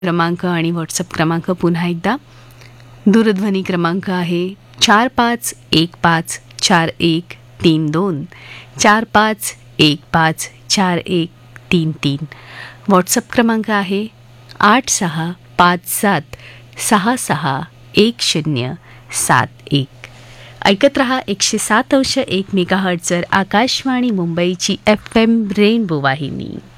क्रमांक आणि व्हॉट्सअप क्रमांक पुन्हा एकदा. दूरध्वनी क्रमांक आहे 45154132 45154133. व्हॉट्सअप क्रमांक आहे 8657661071. ऐकत रहा 107.1 मेगाहर्ट्झवर आकाशवाणी मुंबईची FM रेनबो वाहिनी.